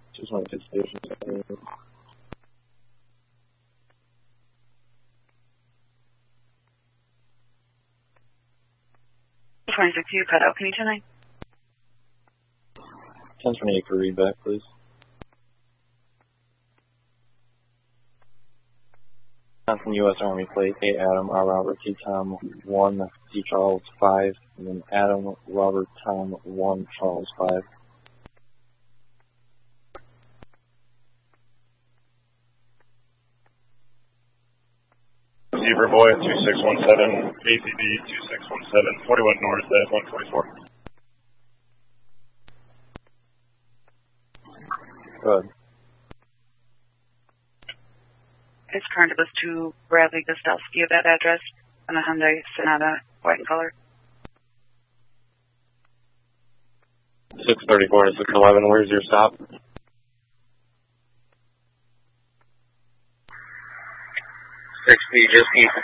Just went to station. 26, you cut out. Can you tonight? 1028 for read back, please. From U.S. Army plate, A. Adam, R. Robert, T. Tom, 1, C. Charles, 5, and then Adam, Robert, Tom, 1, Charles, 5. Receiver boy, 2617, APB 2617, 41 north at 144. Go ahead. It's current bus to Bradley Gostowski at that address on a Hyundai Sonata, white in color. 634 to 611, where's your stop? 6P, just east